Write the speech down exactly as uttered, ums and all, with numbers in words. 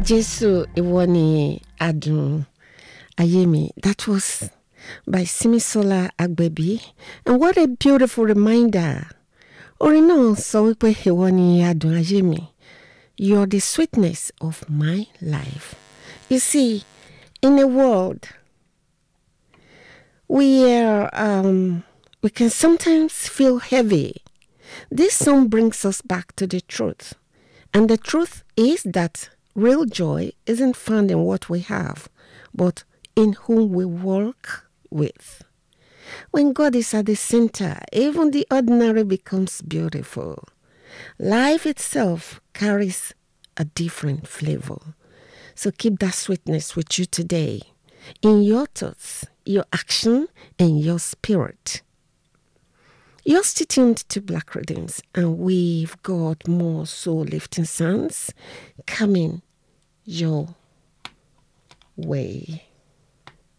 Jesu Iwoni Adun Ayemi. That was by Simisola Agbebi. And what a beautiful reminder. Orino Sowipe Iwoni Adun Ayemi. You're the sweetness of my life. You see, in a world where um, we can sometimes feel heavy, this song brings us back to the truth. And the truth is that real joy isn't found in what we have, but in whom we walk with. When God is at the center, even the ordinary becomes beautiful. Life itself carries a different flavor. So keep that sweetness with you today, in your thoughts, your action, and your spirit. You're still tuned to Black Rhythms, and we've got more soul-lifting sounds coming your way.